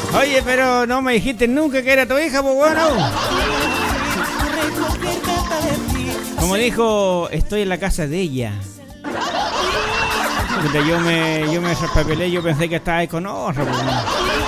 Oye, pero no me dijiste nunca que era tu hija, pues bueno. Como dijo, estoy en la casa de ella. Yo me traspapelé, yo pensé que estaba ahí con otra, pues.